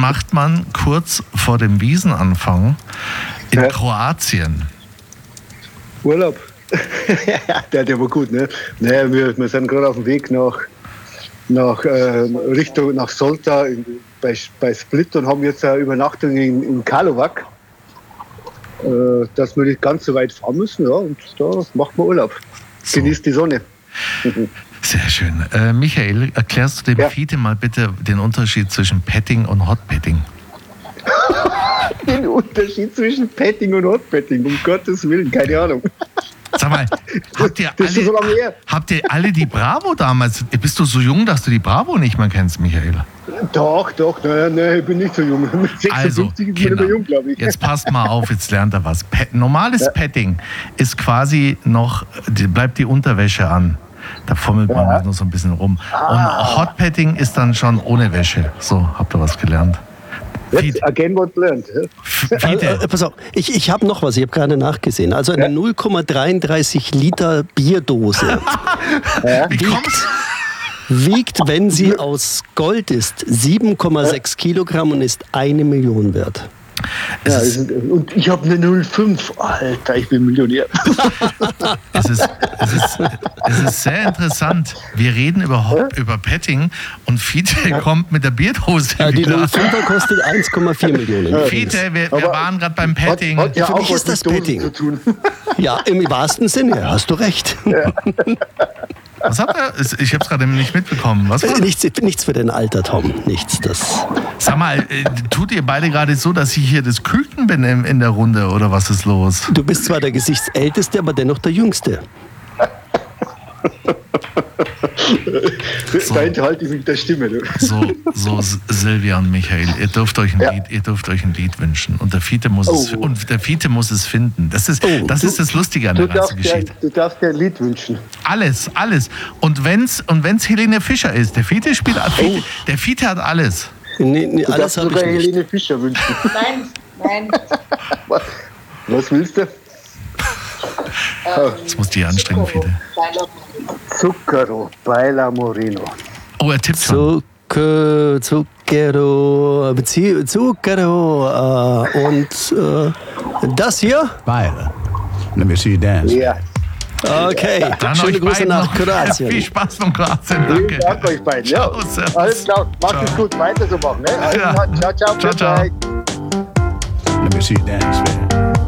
macht man kurz vor dem Wiesenanfang in Kroatien? Urlaub. der war gut, ne? Naja, wir sind gerade auf dem Weg nach Richtung nach Solta bei Split und haben jetzt eine Übernachtung in Karlovac, dass wir nicht ganz so weit fahren müssen, ja, und da macht man Urlaub. So. Genießt die Sonne. Sehr schön. Michael, erklärst du dem Fiete mal bitte den Unterschied zwischen Petting und Hotpetting? Den Unterschied zwischen Petting und Hotpetting, um Gottes Willen, keine Ahnung. Sag mal, habt ihr alle die Bravo damals? Bist du so jung, dass du die Bravo nicht mehr kennst, Michael? Doch, nein, ich bin nicht so jung. Mit 56 also, bin ich immer jung, glaube ich. Jetzt passt mal auf, jetzt lernt er was. Normales Petting ist quasi noch, bleibt die Unterwäsche an. Da fummelt man nur so ein bisschen rum. Und Hotpetting ist dann schon ohne Wäsche. So, habt ihr was gelernt. Again what learned. Pass auf, ich habe noch was, ich habe gerade nachgesehen. Also eine 0,33 Liter Bierdose wiegt, wenn sie aus Gold ist, 7,6 Kilogramm und ist 1 Million wert. Und ich habe eine 0,5. Alter, ich bin Millionär. Es ist sehr interessant. Wir reden über Petting und Fiete kommt mit der Bierdose die wieder. 0,5er kostet 1,4 Millionen. Fiete, wir waren gerade beim Petting. Für mich ist das Petting. Ja, im wahrsten Sinne, hast du recht. Was hat er? Ich habe es gerade nicht mitbekommen. Was war? Nichts für den Alter, Tom. Nichts. Sag mal, tut ihr beide gerade so, dass ich hier das Küken bin in der Runde oder was ist los? Du bist zwar der Gesichtsälteste, aber dennoch der Jüngste. Da enthalte ich mich der Stimme. So Silvia und Michael, ihr dürft euch ein Lied wünschen und der Fiete muss es finden. Das ist das Lustige an der ganzen Geschichte. Du darfst dir ein Lied wünschen. Alles. Und wenn's Helene Fischer ist, der Fiete spielt der Fiete hat alles. Nee, alles habe ich nicht. Helene Fischer wünschen. Nein. Was willst du? Das muss die anstrengen, Fiete. Zucchero, Baila Moreno. Oh, er tippt schon. Zucchero, und das hier? Baila. Let me see you dance. Ja. Okay, dann schöne Grüße nach Kroatien. Viel Spaß von Kroatien, danke. Vielen Dank euch beiden. Ja. Alles klar, macht es gut, weiter so machen. Ne? Ja. Ciao. Ciao. Let me see you dance, man.